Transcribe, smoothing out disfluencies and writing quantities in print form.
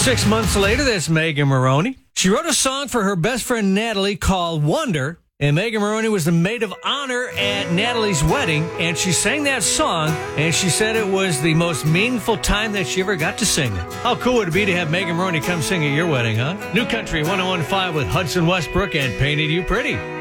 6 months later, that's Megan Moroney. She wrote a song for her best friend Natalie called Wonder, and Megan Moroney was the maid of honor at Natalie's wedding, and she sang that song, and she said it was the most meaningful time that she ever got to sing it. How cool would it be to have Megan Moroney come sing at your wedding, huh? New Country 101.5 with Hudson Westbrook and Painted You Pretty.